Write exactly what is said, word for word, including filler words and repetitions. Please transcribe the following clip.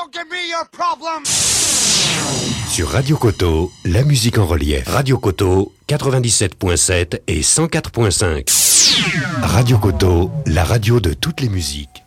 give me your problem. Sur Radio Koto, la musique en relief. Radio Koto, quatre-vingt-dix-sept virgule sept et cent quatre virgule cinq. Radio Koto, la radio de toutes les musiques.